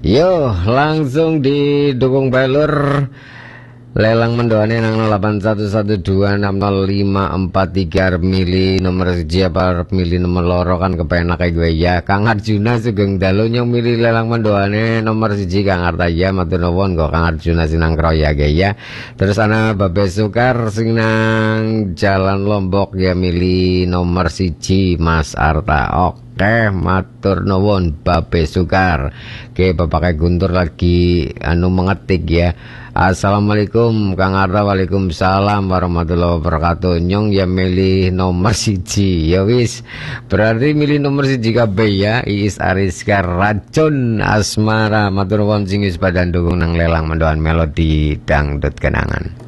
Yo, langsung didukung pelur. Lelang mendoane nang 8112600543 mili nomor siji apa mili nomor loro kan kepenak kayak gue ya. Kang Arjuna sugeng dalu nyong mili lelang mendoane nomor siji Kang Artaya matur nuwun kok Kang Arjuna sinang kroya ge ya. Terus ana Babe Sukar sing nang Jalan Lombok ya mili nomor siji Mas Arta. Oke, matur nuwun Babe Sukar. Oke, Bapak Guntur lagi mengetik ya. Assalamualaikum Kang Arta. Waalaikumsalam warahmatullahi wabarakatuh. Nyong ya milih nomor siji. Ya wis, berarti milih nomor siji kabeh ya. Iis Ariska Racun Asmara matur nuwun sing wis padha ndukung nang lelang mendoan melodi dangdut kenangan.